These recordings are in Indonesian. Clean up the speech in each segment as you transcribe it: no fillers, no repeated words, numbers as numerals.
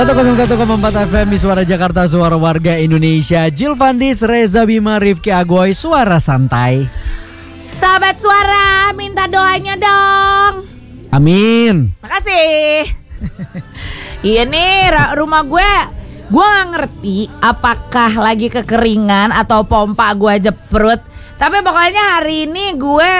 101,4 FM Suara Jakarta, suara warga Indonesia. Jill Vandis, Reza Bima, Rifki Agoy, Suara Santai. Sahabat suara, minta doanya dong. Amin. Makasih. Iya nih rumah gue gak ngerti apakah lagi kekeringan atau pompa gue jeprut. Tapi pokoknya hari ini gue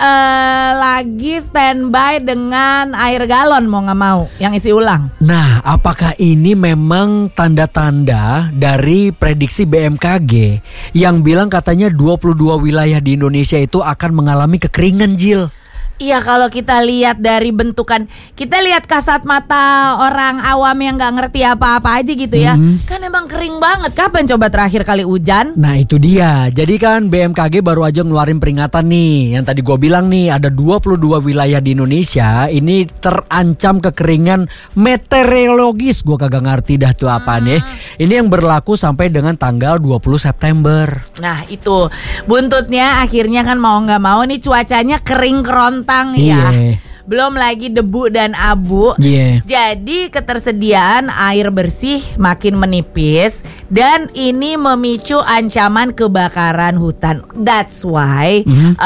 lagi standby dengan air galon mau gak mau yang isi ulang. Nah, apakah ini memang tanda-tanda dari prediksi BMKG yang bilang katanya 22 wilayah di Indonesia itu akan mengalami kekeringan, Jill? Iya, kalau kita lihat dari bentukan, kita lihat kasat mata orang awam yang gak ngerti apa-apa aja gitu ya. Kan emang kering banget. Kapan coba terakhir kali hujan? Nah itu dia. Jadi kan BMKG baru aja ngeluarin peringatan nih. Yang tadi gue bilang nih, ada 22 wilayah di Indonesia ini terancam kekeringan meteorologis. Gue kagak ngerti dah tuh apaan ya. Ini yang berlaku sampai dengan tanggal 20 September. Nah itu buntutnya akhirnya kan mau gak mau nih cuacanya kering kerontang ya. Belum lagi debu dan abu. Jadi ketersediaan air bersih makin menipis dan ini memicu ancaman kebakaran hutan. That's why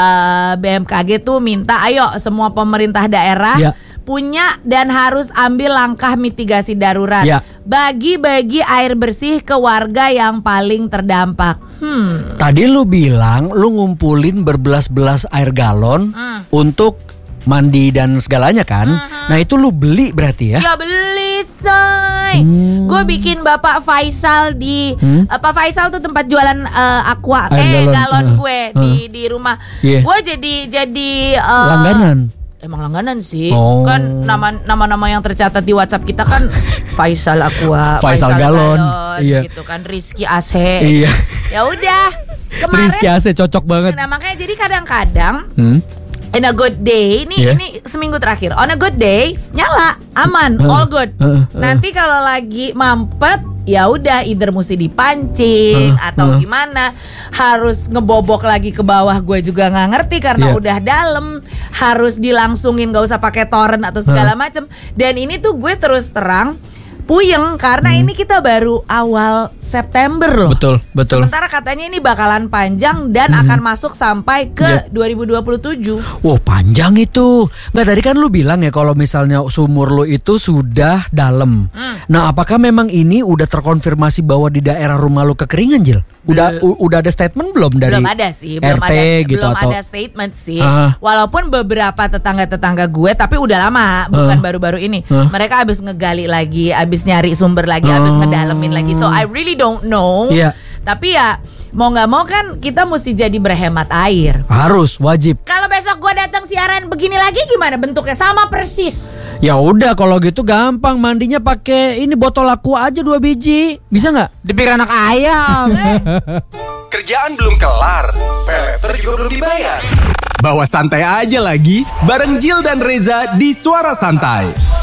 BMKG tuh minta ayo semua pemerintah daerah punya dan harus ambil langkah mitigasi darurat. Bagi-bagi air bersih ke warga yang paling terdampak. Tadi lu bilang lu ngumpulin berbelas-belas air galon untuk mandi dan segalanya kan. Nah itu lu beli berarti ya? Ya beli say. Gue bikin Bapak Faisal di Pak Faisal tuh tempat jualan aqua galon gue di rumah. Gue jadi langganan. Emang langganan sih. Kan nama-nama yang tercatat di WhatsApp kita kan Faisal Aqua, Faisal Galon, gitu kan, Rizky Ashe. Iya. Ya udah. Kemarin Rizky Ashe cocok banget. Nah makanya jadi kadang-kadang in a good day, ini seminggu terakhir. On a good day, nyala, aman, all good. Nanti kalau lagi mampet, ya udah either mesti dipancing atau gimana, harus ngebobok lagi ke bawah, gue juga nggak ngerti karena udah dalam, harus dilangsungin, nggak usah pakai torrent atau segala macem. Dan ini tuh gue terus terang puyeng karena ini kita baru awal September loh. Betul. Sementara katanya ini bakalan panjang dan akan masuk sampai ke 2027. Wah panjang itu. Nggak, tadi kan lu bilang ya kalau misalnya sumur lu itu sudah dalam. Nah apakah memang ini udah terkonfirmasi bahwa di daerah rumah lu kekeringan, Jil? Udah ada statement belum dari belum ada sih, belum ada statement sih. Walaupun beberapa tetangga gue, tapi udah lama, bukan baru-baru ini. Mereka abis ngegali lagi, abis nyari sumber lagi, abis ngedalemin lagi. So I really don't know. Tapi ya mau nggak mau kan kita mesti jadi berhemat air. Harus, wajib. Kalau besok gue datang siaran begini lagi gimana bentuknya? Sama persis. Ya udah kalau gitu gampang, mandinya pakai ini botol aqua aja 2 biji. Bisa nggak? Dipikir anak ayam. Kerjaan belum kelar, peleter juga belum dibayar. Bawa santai aja lagi bareng Jill dan Reza di Suara Santai.